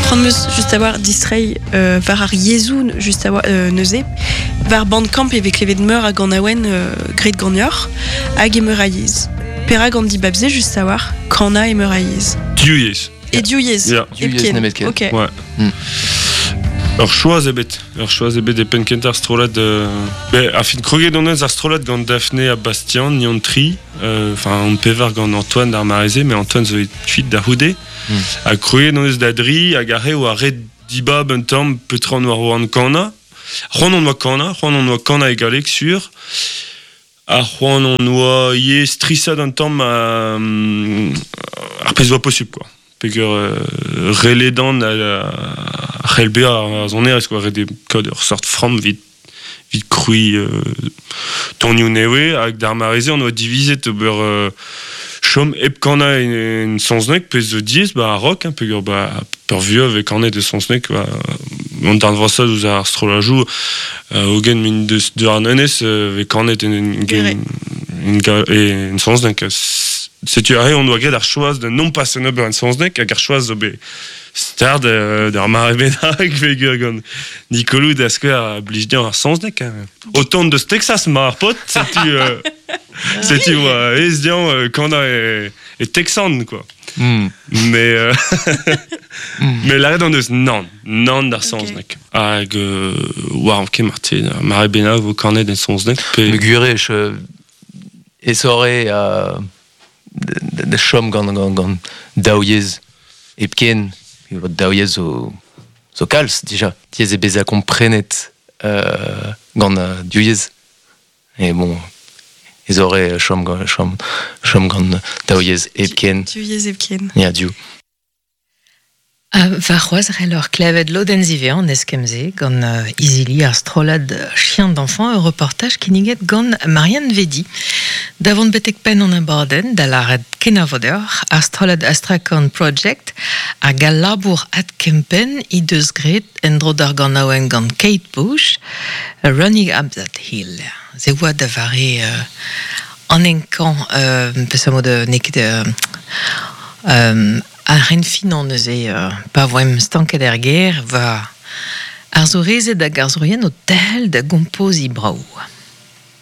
Franmus just a war distray var ar yezoun just a war neuze var bandkamp evek klevet meur a gant awen gret gant hag e meur a yez. Pera gant di babze just a war kana e meur a yez. Diouiez. Et diouiez. Ja. Diouiez nemet ket. Ok. Ouais. Ur choaz ebet e penkent ar strolad a fin kroget donez ar strolad gant Daphné a Bastian ni an tri on pevar gant Antoine d'ar Mareze mais Antoine zo e tuit da houde a kroget donez da dri hag a re o a red dibab un tamm petra an war an kana c'hoant an oa kana e galek sur a c'hoant an oa ye strissad un tamm ar pez oa posib quoi. Pegur reledan c'helbe a zon erez quoi, red kod ur sort fram vid krui tonioù newe hag d'ar Mareze an oa divizet ober chom eb kana en saozneg pez zo diez a rok pegur per vuov e kanet e saozneg mont ar vrasad ouz ar strolajou ogen min deus ar nenez e kanet en saozneg. Setu a re on doa gret ar choaz de non pasen ober en saozneg hag ar choaz zo be stard d'ar mare bennak pegur gant Nikolou da skwer a blij ar saozneg. Autant de Texas ma ar pot setu oa ez dian kana e Texan quoi. Mais mais la red an deus nan d'ar saozneg hag war an ket marté mare bennak vo kanet en saozneg Me gurech e sore de chom gant daouiez epken daouiez zo kalz dija tiez e bez a komprenet gant diouiez e bon ez ore chom gant daouiez epken Diouiez epken. ya diou. Va c'hoazre lor klevet loden zivean eskemze gant izili ar strolad chien d'enfant un reportage kiniget gant Marianne Vedi. Davant betek pen an abaden da laret kenavoder ar strolad Astrakhan Project a gal labour at kempen i deus gret en dro d'ar gant aouen gant Kate Bush running up that hill. Ze oa da vare an enkan pesamo de neket ar renfin an neuze pa voem stanket er ger va ar zo rezet hag ar zo rien o tel da gompoz i braou.